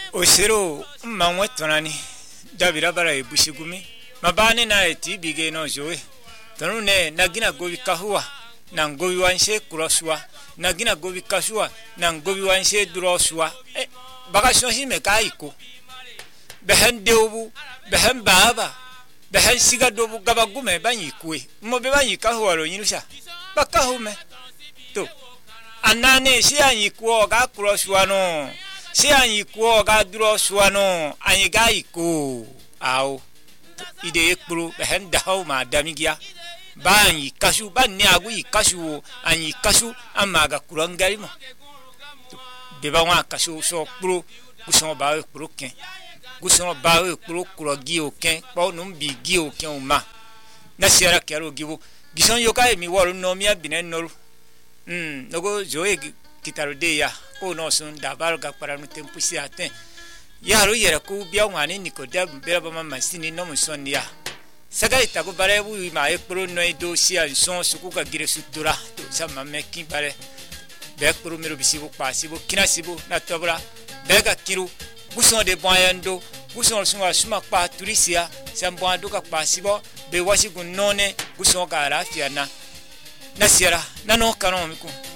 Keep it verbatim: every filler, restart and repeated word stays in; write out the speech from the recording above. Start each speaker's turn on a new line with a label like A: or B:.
A: Osero mmanwe tonani dabira bara ebushigumi mabane na eti bige no joe tonune nagina gobi kahua na ngobi wanshe kuroswa nagina gobi kasua na ngobi wanshe duroswa eh bagashonshi mekaiko behen deobu behen baba behen siga dobu gabagume banyikwe mobe banyika huaro nyinusha bakahume to anane si anyikwo ga kuroswa no si anyikwo ga duroswa no anyiga iko awo ide ekpro behen dawo ma damigia banyi kashu banni agu ikashu anyi kashu amaga kurangarimo beba wa kashu so kpro guson ba ekpro ken guson ba ekpro kurogi oken po no mbi gi oken o ma na siara kero gibo gison yoka emi woro no mi abine noru mm nogo joe kitaro de ya ko no sun da barga para no tempo si aten yaro yera ko bia wani nikoda bera ba mama sini no muson ya saga itago bare bu ma ekpro no edo si an son suku ka gire sutura to sama meki bare be ekpro mero bisibo pasibo kinasibo na tobra bega kiru guson de boyando guson sunwa suma pa turisia samboando ka pasibo be wasigun none guson ka rafia na na siara na no kanon miku